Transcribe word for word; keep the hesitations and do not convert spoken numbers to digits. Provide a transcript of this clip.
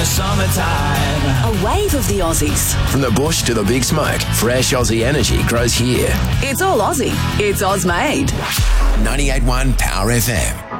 the summertime. A wave of the Aussies. From the bush to the big smoke, fresh Aussie energy grows here. It's all Aussie. It's Oz made. ninety-eight point one Power F M.